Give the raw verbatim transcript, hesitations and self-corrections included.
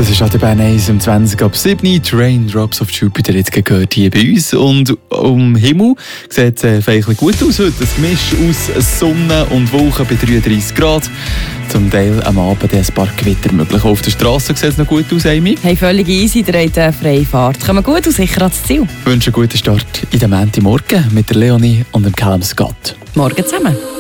Das ist halt Bern eins um zwanzig ab sieben. Raindrops of Jupiter jetzt gehört hier bei uns. Und am Himmel sieht es äh, vielleicht gut aus heute. Ein Gemisch aus Sonne und Wolken bei dreiunddreissig Grad. Zum Teil am Abend ein paar Gewitter möglich. Auf der Straße sieht es noch gut aus, Amy. Hey, völlig easy, ihr habt eine freie Fahrt. Kommen gut und sicher ans Ziel. Ich wünsche einen guten Start in den Montagmorgen mit der Leonie und dem Callum Scott. Morgen zusammen.